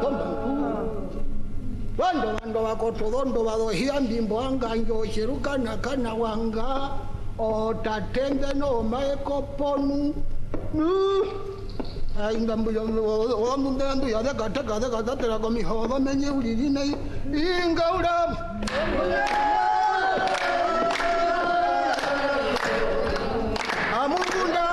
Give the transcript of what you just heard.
komba Wando wako todondo wado hiambimbo anga njo shirukana kana wanga o tatembe no maeko ponu ainga mbuyo o mundandu ya kata tera komi hoba menye ulini inga ura